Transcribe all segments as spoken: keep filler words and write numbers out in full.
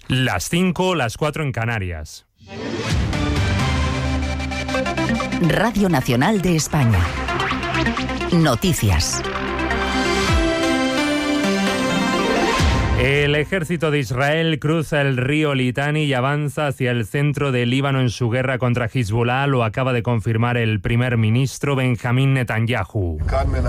Las cinco, las cuatro en Canarias. Radio Nacional de España. Noticias. El ejército de Israel cruza el río Litani y avanza hacia el centro de Líbano en su guerra contra Hezbollah, lo acaba de confirmar el primer ministro Benjamín Netanyahu.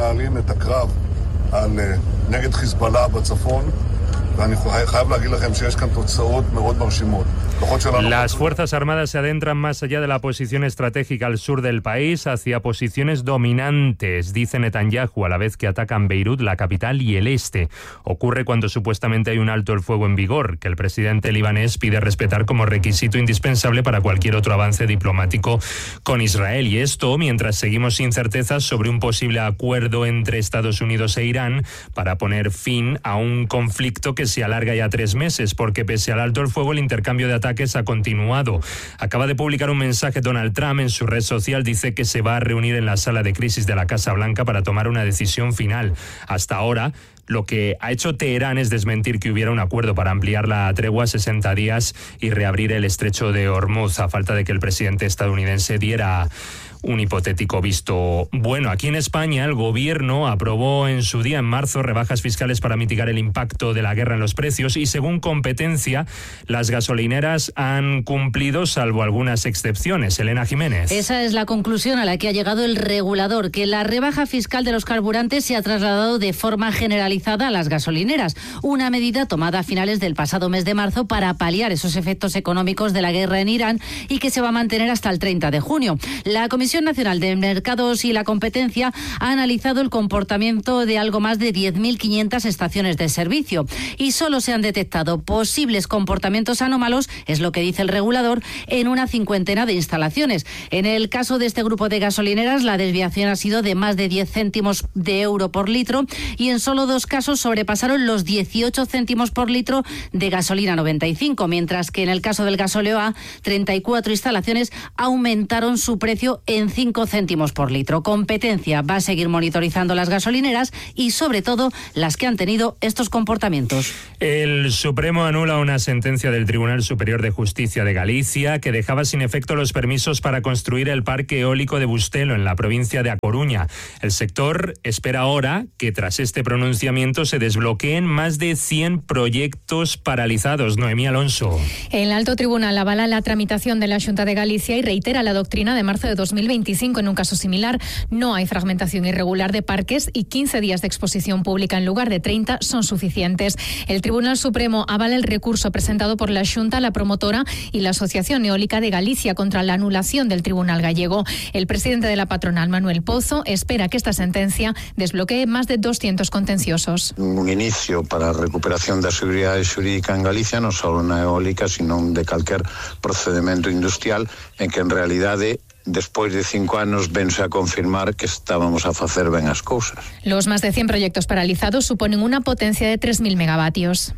Las Fuerzas Armadas se adentran más allá de la posición estratégica al sur del país, hacia posiciones dominantes, dice Netanyahu, a la vez que atacan Beirut, la capital, y el este. Ocurre cuando supuestamente hay un alto el fuego en vigor, que el presidente libanés pide respetar como requisito indispensable para cualquier otro avance diplomático con Israel. Y esto mientras seguimos sin certezas sobre un posible acuerdo entre Estados Unidos e Irán para poner fin a un conflicto que se alarga ya tres meses, porque pese al alto el fuego, el intercambio de ataques ha continuado. Acaba de publicar un mensaje Donald Trump en su red social, dice que se va a reunir en la sala de crisis de la Casa Blanca para tomar una decisión final. Hasta ahora, lo que ha hecho Teherán es desmentir que hubiera un acuerdo para ampliar la tregua a sesenta días y reabrir el estrecho de Hormuz, a falta de que el presidente estadounidense diera un hipotético visto bueno. Aquí en España, el gobierno aprobó en su día, en marzo, rebajas fiscales para mitigar el impacto de la guerra en los precios y, según Competencia, las gasolineras han cumplido, salvo algunas excepciones. Elena Jiménez. Esa es la conclusión a la que ha llegado el regulador, que la rebaja fiscal de los carburantes se ha trasladado de forma generalizada a las gasolineras, una medida tomada a finales del pasado mes de marzo para paliar esos efectos económicos de la guerra en Irán y que se va a mantener hasta el treinta de junio. La Comisión Nacional de Mercados y la Competencia ha analizado el comportamiento de algo más de diez mil quinientas estaciones de servicio y solo se han detectado posibles comportamientos anómalos, es lo que dice el regulador, en una cincuentena de instalaciones. En el caso de este grupo de gasolineras, la desviación ha sido de más de diez céntimos de euro por litro y en solo dos casos sobrepasaron los dieciocho céntimos por litro de gasolina noventa y cinco, mientras que en el caso del gasóleo A, treinta y cuatro instalaciones aumentaron su precio en cinco céntimos por litro. Competencia va a seguir monitorizando las gasolineras y, sobre todo, las que han tenido estos comportamientos. El Supremo anula una sentencia del Tribunal Superior de Justicia de Galicia que dejaba sin efecto los permisos para construir el parque eólico de Bustelo en la provincia de A Coruña. El sector espera ahora que, tras este pronunciamiento, se desbloqueen más de cien proyectos paralizados. Noemí Alonso. El Alto Tribunal avala la tramitación de la Xunta de Galicia y reitera la doctrina de marzo de dos mil veinticinco. En un caso similar, no hay fragmentación irregular de parques y quince días de exposición pública en lugar de treinta son suficientes. El Tribunal Supremo avala el recurso presentado por la Xunta, la promotora y la Asociación Eólica de Galicia contra la anulación del Tribunal gallego. El presidente de la patronal, Manuel Pozo, espera que esta sentencia desbloquee más de doscientos contenciosos. Un inicio para a recuperación da seguridade xurídica en Galicia, non só na eólica, sino de calquer procedimento industrial en que en realidade despois de cinco anos vense a confirmar que estábamos a facer ben as cousas. Los más de cien proyectos paralizados suponen una potencia de tres mil megavatios.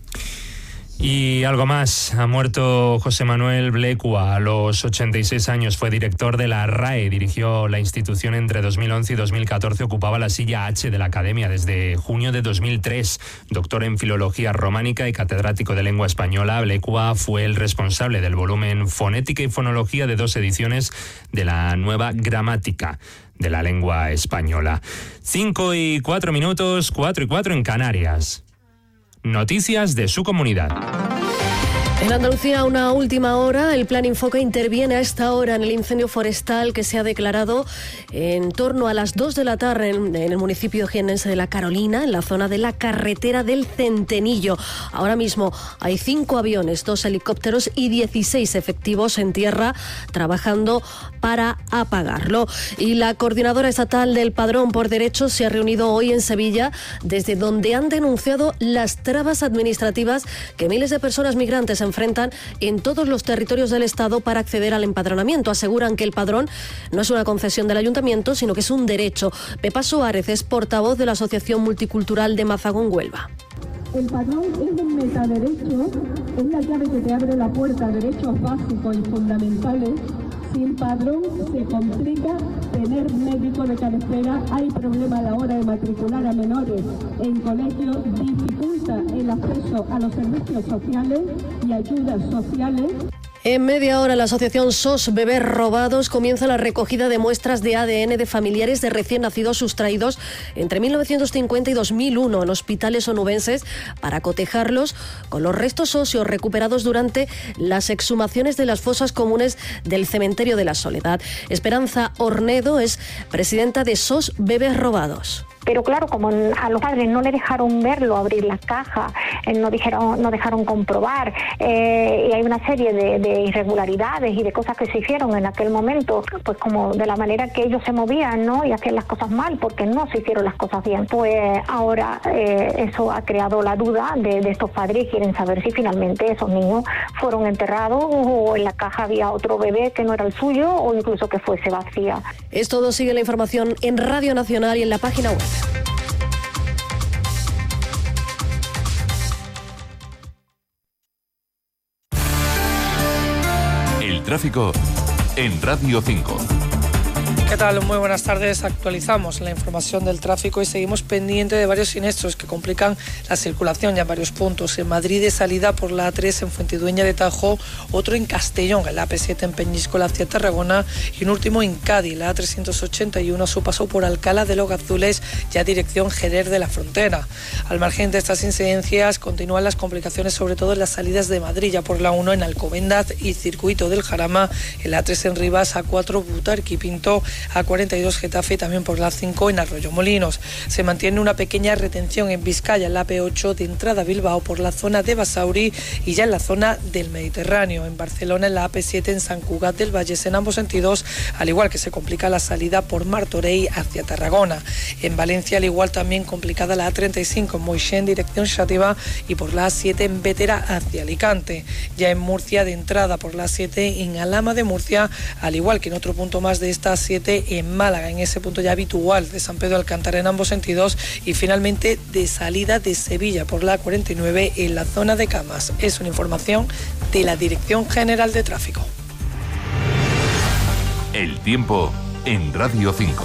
Y algo más, ha muerto José Manuel Blecua a los ochenta y seis años, fue director de la R A E, dirigió la institución entre dos mil once y dos mil catorce, ocupaba la silla H de la Academia desde junio de dos mil tres, doctor en Filología Románica y catedrático de Lengua Española. Blecua fue el responsable del volumen Fonética y Fonología de dos ediciones de la Nueva Gramática de la Lengua Española. Cinco y cuatro minutos, cuatro y cuatro en Canarias. Noticias de su comunidad. En Andalucía, una última hora, el Plan Infoca interviene a esta hora en el incendio forestal que se ha declarado en torno a las dos de la tarde en, en el municipio jiennense de La Carolina, en la zona de la carretera del Centenillo. Ahora mismo hay cinco aviones, dos helicópteros y dieciséis efectivos en tierra trabajando para apagarlo. Y la Coordinadora Estatal del Padrón por Derechos se ha reunido hoy en Sevilla, desde donde han denunciado las trabas administrativas que miles de personas migrantes enfrentan en todos los territorios del Estado para acceder al empadronamiento. Aseguran que el padrón no es una concesión del Ayuntamiento, sino que es un derecho. Pepa Suárez es portavoz de la Asociación Multicultural de Mazagón, Huelva. El padrón es un metaderecho, es la llave que te abre la puerta a derechos básicos y fundamentales. Sin padrón se complica tener médico de cabecera, hay problemas a la hora de matricular a menores en colegios, dificultades. dificulta el acceso a los servicios sociales y ayudas sociales. En media hora, la asociación S O S Bebés Robados comienza la recogida de muestras de A D N de familiares de recién nacidos sustraídos entre mil novecientos cincuenta y dos mil uno en hospitales onubenses para cotejarlos con los restos óseos recuperados durante las exhumaciones de las fosas comunes del cementerio de la Soledad. Esperanza Ornedo es presidenta de S O S Bebés Robados. Pero claro, como a los padres no le dejaron verlo, abrir la caja, eh, no dijeron, no dejaron comprobar, eh, y hay una serie de, de irregularidades y de cosas que se hicieron en aquel momento, pues como de la manera que ellos se movían, ¿no? Y hacían las cosas mal, porque no se hicieron las cosas bien. Pues ahora eh, eso ha creado la duda de, de estos padres y quieren saber si finalmente esos niños fueron enterrados o en la caja había otro bebé que no era el suyo o incluso que fuese vacía. Es todo, sigue la información en Radio Nacional y en la página web. El tráfico en Radio cinco. ¿Qué tal? Muy buenas tardes. Actualizamos la información del tráfico y seguimos pendiente de varios siniestros que complican la circulación ya en varios puntos. En Madrid, de salida por la A tres en Fuentidueña de Tajo, otro en Castellón, en la A P siete en Peñíscola hacia Tarragona y un último en Cádiz, la A trescientos ochenta y uno a su paso por Alcalá de los Gazules, ya dirección Jerez de la Frontera. Al margen de estas incidencias, continúan las complicaciones, sobre todo en las salidas de Madrid, ya por la uno en Alcobendas y Circuito del Jarama, en la A tres en Rivas, A cuatro Butarque y Pinto, A cuarenta y dos Getafe y también por la A cinco en Arroyomolinos. Se mantiene una pequeña retención en Vizcaya, en la A P ocho de entrada a Bilbao por la zona de Basauri y ya en la zona del Mediterráneo. En Barcelona, en la A P siete en Sant Cugat del Vallès en ambos sentidos, al igual que se complica la salida por Martorell hacia Tarragona. En Valencia, al igual, también complicada la A treinta y cinco en Moixent en dirección Xàtiva y por la A siete en Bétera hacia Alicante. Ya en Murcia, de entrada por la A siete en Alhama de Murcia, al igual que en otro punto más de esta A siete en Málaga, en ese punto ya habitual de San Pedro Alcántara en ambos sentidos, y finalmente de salida de Sevilla por la A cuarenta y nueve en la zona de Camas. Es una información de la Dirección General de Tráfico. El tiempo en Radio cinco.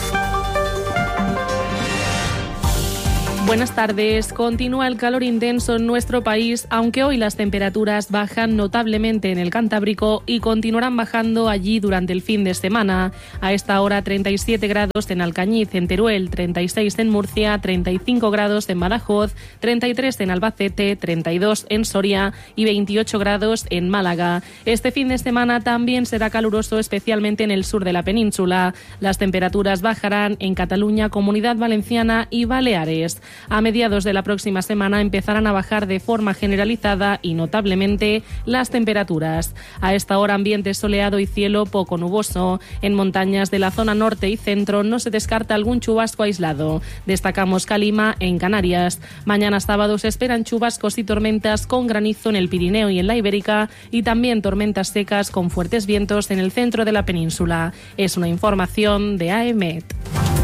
Buenas tardes. Continúa el calor intenso en nuestro país, aunque hoy las temperaturas bajan notablemente en el Cantábrico y continuarán bajando allí durante el fin de semana. A esta hora, treinta y siete grados en Alcañiz, en Teruel, treinta y seis en Murcia, treinta y cinco grados en Badajoz, treinta y tres en Albacete, treinta y dos en Soria y veintiocho grados en Málaga. Este fin de semana también será caluroso, especialmente en el sur de la península. Las temperaturas bajarán en Cataluña, Comunidad Valenciana y Baleares. A mediados de la próxima semana empezarán a bajar de forma generalizada y notablemente las temperaturas. A esta hora, ambiente soleado y cielo poco nuboso. En montañas de la zona norte y centro no se descarta algún chubasco aislado. Destacamos Calima en Canarias. Mañana sábado se esperan chubascos y tormentas con granizo en el Pirineo y en la Ibérica y también tormentas secas con fuertes vientos en el centro de la península. Es una información de A E M E T.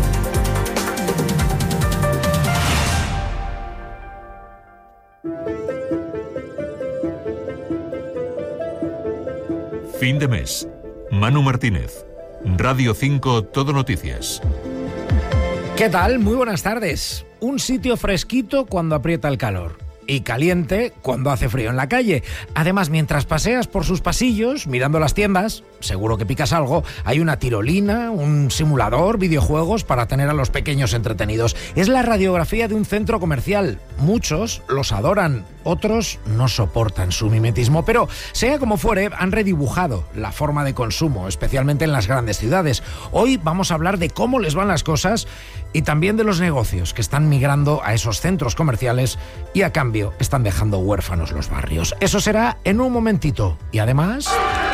Fin de mes. Manu Martínez. Radio cinco Todo Noticias. ¿Qué tal? Muy buenas tardes. Un sitio fresquito cuando aprieta el calor y caliente cuando hace frío en la calle. Además, mientras paseas por sus pasillos, mirando las tiendas, seguro que picas algo, hay una tirolina, un simulador, videojuegos para tener a los pequeños entretenidos. Es la radiografía de un centro comercial. Muchos los adoran, otros no soportan su mimetismo, pero sea como fuere, han redibujado la forma de consumo, especialmente en las grandes ciudades. Hoy vamos a hablar de cómo les van las cosas y también de los negocios que están migrando a esos centros comerciales y a cambio están dejando huérfanos los barrios. Eso será en un momentito. Y además...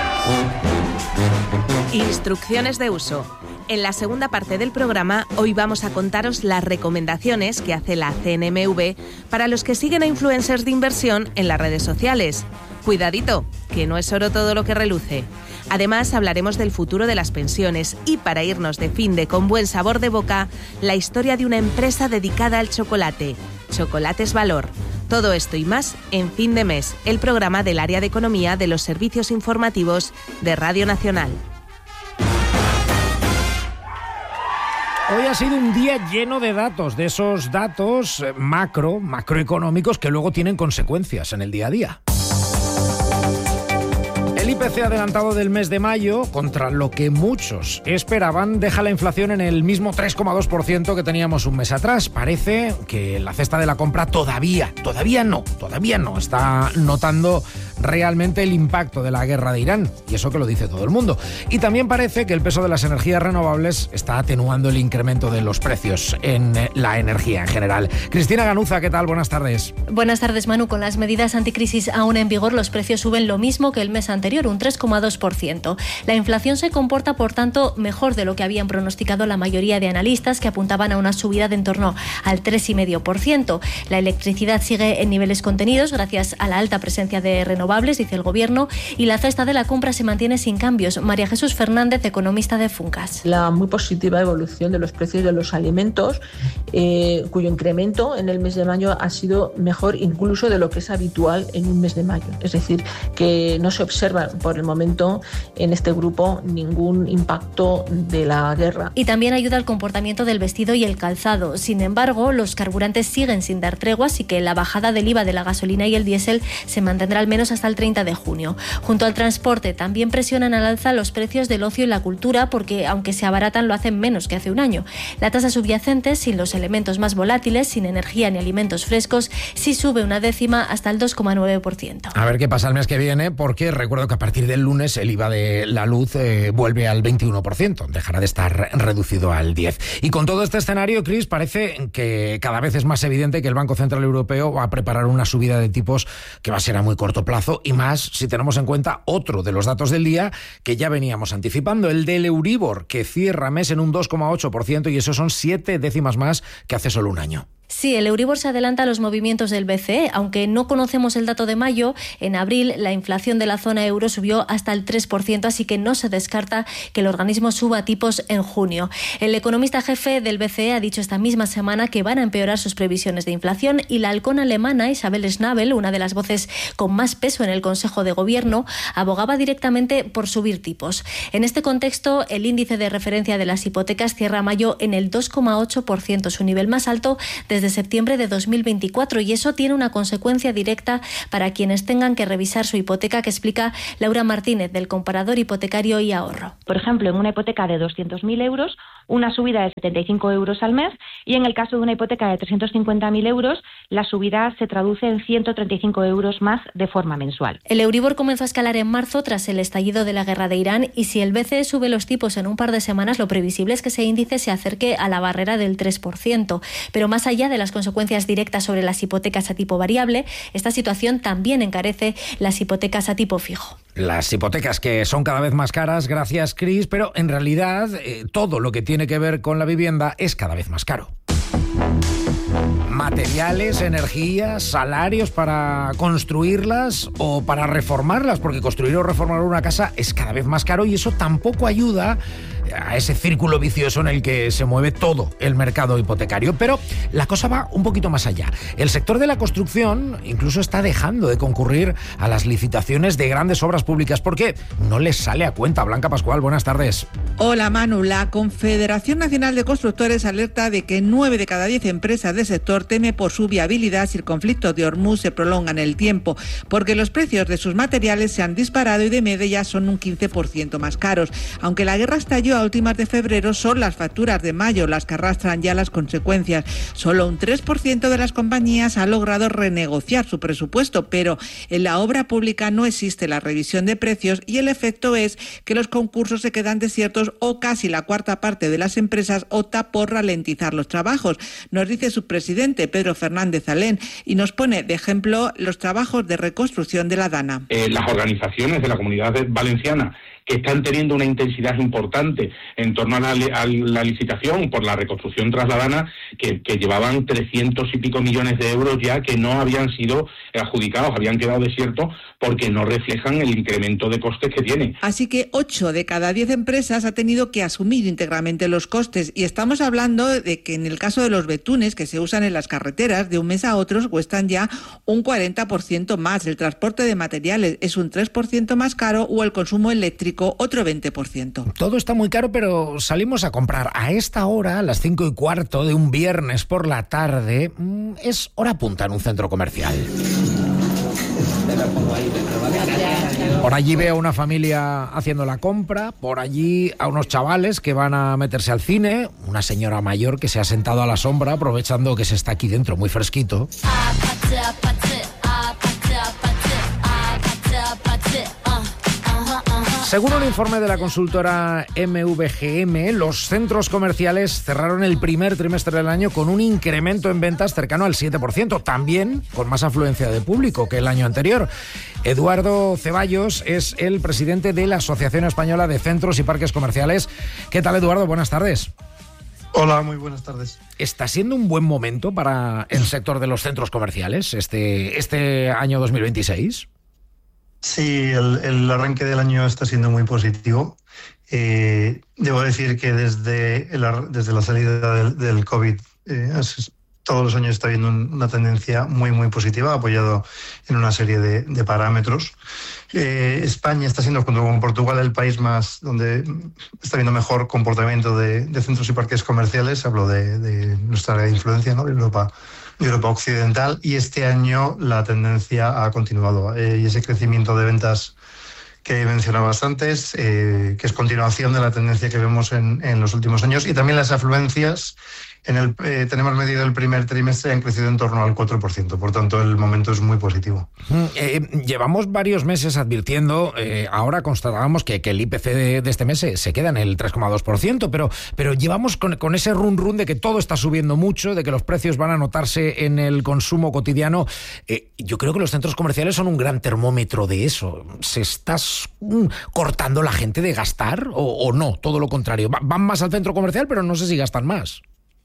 Instrucciones de uso. En la segunda parte del programa, hoy vamos a contaros las recomendaciones que hace la C N M V para los que siguen a influencers de inversión en las redes sociales. Cuidadito, que no es oro todo lo que reluce. Además, hablaremos del futuro de las pensiones y, para irnos de finde con buen sabor de boca, la historia de una empresa dedicada al chocolate, Chocolates Valor. Todo esto y más en Fin de Mes, el programa del área de economía de los servicios informativos de Radio Nacional. Hoy ha sido un día lleno de datos, de esos datos macro, macroeconómicos que luego tienen consecuencias en el día a día. El I P C adelantado del mes de mayo, contra lo que muchos esperaban, deja la inflación en el mismo tres coma dos por ciento que teníamos un mes atrás. Parece que la cesta de la compra todavía, todavía no, todavía no está notando realmente el impacto de la guerra de Irán, y eso que lo dice todo el mundo. Y también parece que el peso de las energías renovables está atenuando el incremento de los precios en la energía en general. Cristina Ganuza, ¿qué tal? Buenas tardes. Buenas tardes, Manu. Con las medidas anticrisis aún en vigor, los precios suben lo mismo que el mes anterior, un tres coma dos por ciento. La inflación se comporta, por tanto, mejor de lo que habían pronosticado la mayoría de analistas, que apuntaban a una subida de en torno al tres coma cinco por ciento. La electricidad sigue en niveles contenidos gracias a la alta presencia de renovables, dice el Gobierno, y la cesta de la compra se mantiene sin cambios. María Jesús Fernández, economista de Funcas. La muy positiva evolución de los precios de los alimentos, eh, cuyo incremento en el mes de mayo ha sido mejor incluso de lo que es habitual en un mes de mayo. Es decir, que no se observa por el momento en este grupo ningún impacto de la guerra. Y también ayuda al comportamiento del vestido y el calzado. Sin embargo, los carburantes siguen sin dar tregua, así que la bajada del I V A de la gasolina y el diésel se mantendrá al menos hasta el treinta de junio. Junto al transporte, también presionan al alza los precios del ocio y la cultura, porque aunque se abaratan, lo hacen menos que hace un año. La tasa subyacente, sin los elementos más volátiles, sin energía ni alimentos frescos, sí sube una décima hasta el dos coma nueve por ciento. A ver qué pasa el mes que viene, porque recuerdo que a partir del lunes el I V A de la luz eh, vuelve al veintiuno por ciento, dejará de estar reducido al diez por ciento. Y con todo este escenario, Cris, parece que cada vez es más evidente que el Banco Central Europeo va a preparar una subida de tipos que va a ser a muy corto plazo, y más si tenemos en cuenta otro de los datos del día que ya veníamos anticipando, el del Euribor, que cierra mes en un dos coma ocho por ciento, y eso son siete décimas más que hace solo un año. Sí, el Euribor se adelanta a los movimientos del B C E. Aunque no conocemos el dato de mayo, en abril la inflación de la zona euro subió hasta el tres por ciento, así que no se descarta que el organismo suba tipos en junio. El economista jefe del B C E ha dicho esta misma semana que van a empeorar sus previsiones de inflación, y la halcón alemana Isabel Schnabel, una de las voces con más peso en el Consejo de Gobierno, abogaba directamente por subir tipos. En este contexto, el índice de referencia de las hipotecas cierra mayo en el dos coma ocho por ciento, su nivel más alto desde septiembre de dos mil veinticuatro, y eso tiene una consecuencia directa para quienes tengan que revisar su hipoteca, que explica Laura Martínez, del Comparador Hipotecario y Ahorro. Por ejemplo, en una hipoteca de doscientos mil euros, una subida de setenta y cinco euros al mes, y en el caso de una hipoteca de trescientos cincuenta mil euros, la subida se traduce en ciento treinta y cinco euros más de forma mensual. El Euribor comenzó a escalar en marzo tras el estallido de la guerra de Irán, y si el B C E sube los tipos en un par de semanas, lo previsible es que ese índice se acerque a la barrera del tres por ciento. Pero más allá de de las consecuencias directas sobre las hipotecas a tipo variable, esta situación también encarece las hipotecas a tipo fijo. Las hipotecas que son cada vez más caras, gracias, Cris, pero en realidad eh, todo lo que tiene que ver con la vivienda es cada vez más caro. Materiales, energía, salarios para construirlas o para reformarlas, porque construir o reformar una casa es cada vez más caro, y eso tampoco ayuda a ese círculo vicioso en el que se mueve todo el mercado hipotecario. Pero la cosa va un poquito más allá. El sector de la construcción incluso está dejando de concurrir a las licitaciones de grandes obras públicas porque no les sale a cuenta. Blanca Pascual, buenas tardes. Hola, Manu. La Confederación Nacional de Constructores alerta de que nueve de cada diez empresas del sector teme por su viabilidad si el conflicto de Hormuz se prolonga en el tiempo, porque los precios de sus materiales se han disparado y de media ya son un quince por ciento más caros. Aunque la guerra estalló a últimas de febrero, son las facturas de mayo las que arrastran ya las consecuencias. Solo un tres por ciento de las compañías ha logrado renegociar su presupuesto, pero en la obra pública no existe la revisión de precios, y el efecto es que los concursos se quedan desiertos, o casi la cuarta parte de las empresas opta por ralentizar los trabajos. Nos dice su presidente, Pedro Fernández Alén, y nos pone de ejemplo los trabajos de reconstrucción de la Dana. Eh, las organizaciones de la Comunidad Valenciana, que están teniendo una intensidad importante en torno a la, a la licitación por la reconstrucción tras la Dana, que, que llevaban trescientos y pico millones de euros ya que no habían sido adjudicados, habían quedado desiertos porque no reflejan el incremento de costes que tiene. Así que ocho de cada diez empresas ha tenido que asumir íntegramente los costes, y estamos hablando de que en el caso de los betunes que se usan en las carreteras, de un mes a otro cuestan ya un cuarenta por ciento más, el transporte de materiales es un tres por ciento más caro, o el consumo eléctrico básico otro veinte por ciento. Todo está muy caro, pero salimos a comprar a esta hora, a las cinco y cuarto de un viernes por la tarde. Es hora punta en un centro comercial. Por allí veo a una familia haciendo la compra, por allí a unos chavales que van a meterse al cine, una señora mayor que se ha sentado a la sombra aprovechando que se está aquí dentro muy fresquito. Según un informe de la consultora M V G M, los centros comerciales cerraron el primer trimestre del año con un incremento en ventas cercano al siete por ciento, también con más afluencia de público que el año anterior. Eduardo Ceballos es el presidente de la Asociación Española de Centros y Parques Comerciales. ¿Qué tal, Eduardo? Buenas tardes. Hola, muy buenas tardes. ¿Está siendo un buen momento para el sector de los centros comerciales este, este año dos mil veintiséis? Sí, el, el arranque del año está siendo muy positivo. Eh, debo decir que desde, el, desde la salida del, del COVID, eh, todos los años está habiendo un, una tendencia muy, muy positiva, apoyado en una serie de, de parámetros. Eh, España está siendo, junto con Portugal, el país más donde está habiendo mejor comportamiento de, de centros y parques comerciales. Hablo de, de nuestra influencia, ¿no?, de Europa. de Europa Occidental, y este año la tendencia ha continuado eh, y ese crecimiento de ventas que mencionabas antes, eh, que es continuación de la tendencia que vemos en, en los últimos años, y también las afluencias. En el, eh, tenemos medido el primer trimestre, han crecido en torno al cuatro por ciento, por tanto el momento es muy positivo. Eh, llevamos varios meses advirtiendo, eh, ahora constatábamos que, que el I P C de, de este mes se, se queda en el tres coma dos por ciento, pero, pero llevamos con, con ese run run de que todo está subiendo mucho, de que los precios van a notarse en el consumo cotidiano. Eh, yo creo que los centros comerciales son un gran termómetro de eso. ¿Se está mm, cortando la gente de gastar o, o no? Todo lo contrario. Van más al centro comercial, pero no sé si gastan más.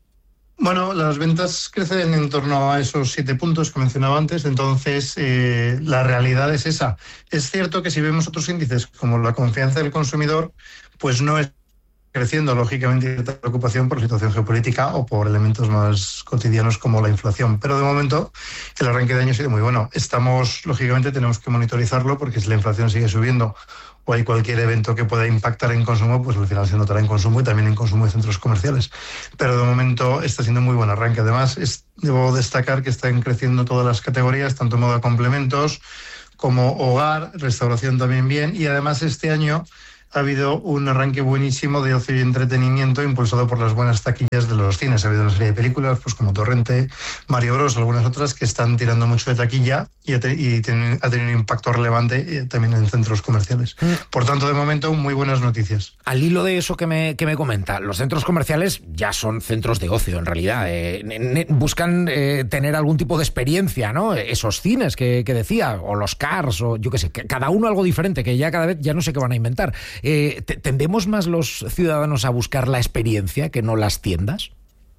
Bueno, las ventas crecen en torno a esos siete puntos que mencionaba antes, entonces eh, la realidad es esa. Es cierto que si vemos otros índices como la confianza del consumidor, pues no es creciendo, lógicamente, cierta preocupación por la situación geopolítica o por elementos más cotidianos como la inflación. Pero de momento el arranque de año ha sido muy bueno. Estamos, lógicamente, tenemos que monitorizarlo porque si la inflación sigue subiendo o hay cualquier evento que pueda impactar en consumo, pues al final se notará en consumo y también en consumo de centros comerciales. Pero de momento está siendo un muy buen arranque. Además, es, debo destacar que están creciendo todas las categorías, tanto moda complementos como hogar, restauración también bien, y además este año ha habido un arranque buenísimo de ocio y entretenimiento impulsado por las buenas taquillas de los cines. Ha habido una serie de películas, pues como Torrente, Mario Bros, algunas otras que están tirando mucho de taquilla y ha, te, y ten, ha tenido un impacto relevante también en centros comerciales. Mm. Por tanto, de momento, muy buenas noticias. Al hilo de eso que me, que me comenta, los centros comerciales ya son centros de ocio, en realidad. Eh, buscan eh, tener algún tipo de experiencia, ¿no? Esos cines que, que decía, o los cars, o yo qué sé, cada uno algo diferente, que ya cada vez ya no sé qué van a inventar. Eh, ¿Tendemos más los ciudadanos a buscar la experiencia que no las tiendas?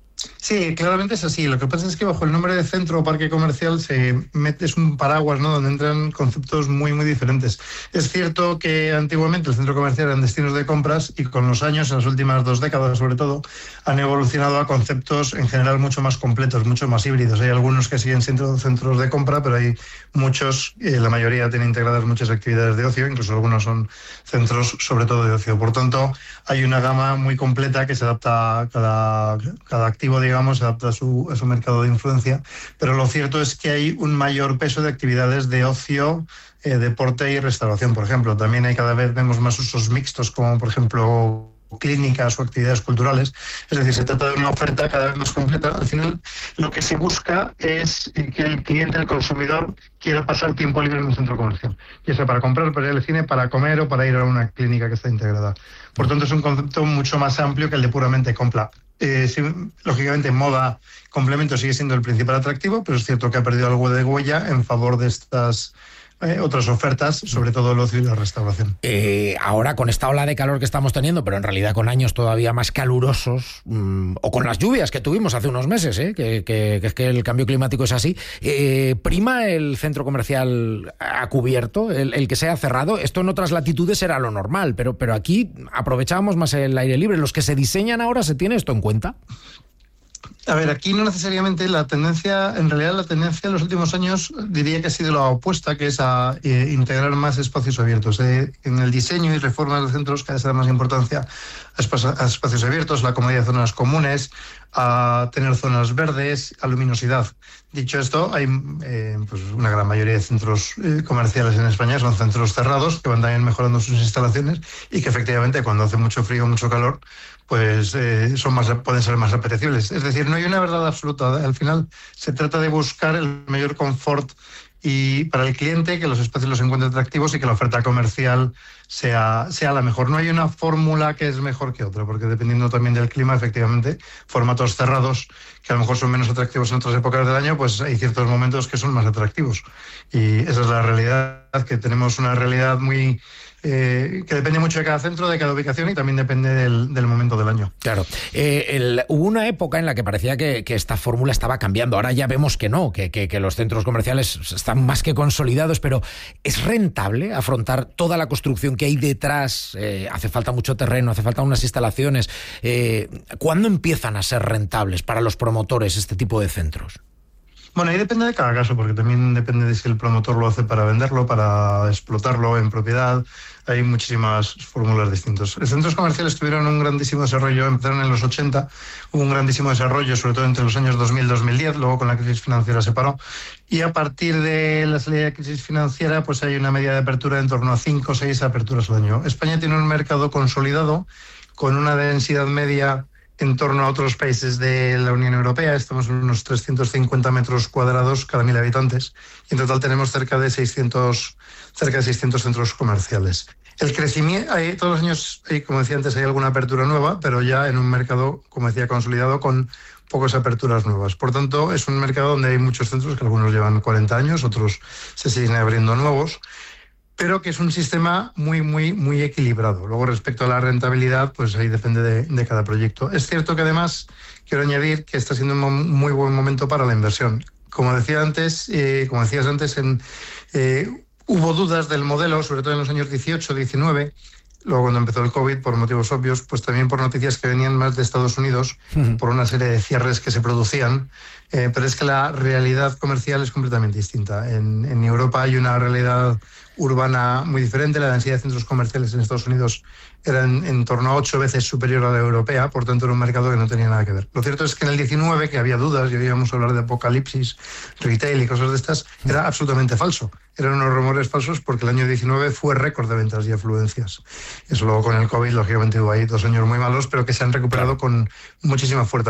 Sí, claramente es así. Lo que pasa es que bajo el nombre de centro o parque comercial se mete, es un paraguas, ¿no?, donde entran conceptos muy, muy diferentes. Es cierto que antiguamente el centro comercial eran destinos de compras y con los años, en las últimas dos décadas sobre todo, han evolucionado a conceptos en general mucho más completos, mucho más híbridos. Hay algunos que siguen siendo centros de compra, pero hay muchos, eh, la mayoría tienen integradas muchas actividades de ocio, incluso algunos son centros sobre todo de ocio. Por tanto, hay una gama muy completa que se adapta a cada, cada activo, digamos, se adapta a su, a su mercado de influencia, pero lo cierto es que hay un mayor peso de actividades de ocio, eh, deporte y restauración, por ejemplo. También hay cada vez vemos más usos mixtos, como por ejemplo clínicas o actividades culturales. Es decir, se trata de una oferta cada vez más completa. Al final, lo que se busca es que el cliente, el consumidor, quiera pasar tiempo libre en un centro comercial, ya sea para comprar, para ir al cine, para comer o para ir a una clínica que está integrada. Por tanto, es un concepto mucho más amplio que el de puramente compra. Eh, sí, lógicamente, moda complemento sigue siendo el principal atractivo, pero es cierto que ha perdido algo de huella en favor de estas Eh, otras ofertas, sobre todo el ocio y la restauración. Eh, ahora con esta ola de calor que estamos teniendo, pero en realidad con años todavía más calurosos, mmm, o con las lluvias que tuvimos hace unos meses, ¿eh? que, que, que es que el cambio climático es así, eh, ¿prima el centro comercial a cubierto, el, el que sea cerrado? Esto en otras latitudes era lo normal, pero, pero aquí aprovechábamos más el aire libre. ¿Los que se diseñan ahora se tiene esto en cuenta? A ver, aquí no necesariamente la tendencia, en realidad la tendencia en los últimos años diría que ha sido la opuesta, que es a eh, integrar más espacios abiertos. Eh, en el diseño y reforma de los centros cada vez se da más importancia a, espa- a espacios abiertos, la comodidad de zonas comunes, a tener zonas verdes, a luminosidad. Dicho esto, hay eh, pues una gran mayoría de centros eh, comerciales en España son centros cerrados que van también mejorando sus instalaciones y que efectivamente cuando hace mucho frío o mucho calor pues eh, son más, pueden ser más apetecibles. Es decir, no hay una verdad absoluta. Al final se trata de buscar el mayor confort y para el cliente, que los espacios los encuentre atractivos y que la oferta comercial sea, sea la mejor. No hay una fórmula que es mejor que otra, porque dependiendo también del clima, efectivamente, formatos cerrados que a lo mejor son menos atractivos en otras épocas del año, pues hay ciertos momentos que son más atractivos. Y esa es la realidad, que tenemos una realidad muy... Eh, que depende mucho de cada centro, de cada ubicación y también depende del, del momento del año. Claro. Eh, el, hubo una época en la que parecía que, que esta fórmula estaba cambiando. Ahora ya vemos que no, que, que, que los centros comerciales están más que consolidados, pero ¿es rentable afrontar toda la construcción que hay detrás? Eh, hace falta mucho terreno, hace falta unas instalaciones. Eh, ¿Cuándo empiezan a ser rentables para los promotores este tipo de centros? Bueno, ahí depende de cada caso, porque también depende de si el promotor lo hace para venderlo, para explotarlo en propiedad. Hay muchísimas fórmulas distintas. Los centros comerciales tuvieron un grandísimo desarrollo, empezaron en los ochenta, hubo un grandísimo desarrollo, sobre todo entre los años dos mil y dos mil diez, luego con la crisis financiera se paró. Y a partir de la salida de la crisis financiera, pues hay una media de apertura de en torno a cinco o seis aperturas al año. España tiene un mercado consolidado, con una densidad media en torno a otros países de la Unión Europea. Estamos en unos trescientos cincuenta metros cuadrados cada mil habitantes y en total tenemos cerca de seiscientos, cerca de seiscientos centros comerciales. El crecimiento, hay, todos los años, hay, como decía antes, hay alguna apertura nueva, pero ya en un mercado, como decía, consolidado con pocas aperturas nuevas. Por tanto, es un mercado donde hay muchos centros, que algunos llevan cuarenta años, otros se siguen abriendo nuevos, pero que es un sistema muy, muy, muy equilibrado. Luego, respecto a la rentabilidad, pues ahí depende de, de cada proyecto. Es cierto que además, quiero añadir que está siendo un muy buen momento para la inversión. Como decía antes, eh, como decías antes, en, eh, hubo dudas del modelo, sobre todo en los años dieciocho, diecinueve, luego cuando empezó el COVID, por motivos obvios, pues también por noticias que venían más de Estados Unidos, uh-huh. por una serie de cierres que se producían, eh, pero es que la realidad comercial es completamente distinta. En, en Europa hay una realidad urbana muy diferente, la densidad de centros comerciales en Estados Unidos era en, en torno a ocho veces superior a la europea, por tanto era un mercado que no tenía nada que ver. Lo cierto es que en el diecinueve, que había dudas y íbamos a hablar de apocalipsis, retail y cosas de estas, era absolutamente falso. Eran unos rumores falsos porque el año diecinueve fue récord de ventas y afluencias. Eso luego con el COVID, lógicamente hubo ahí dos años muy malos, pero que se han recuperado con muchísima fuerza.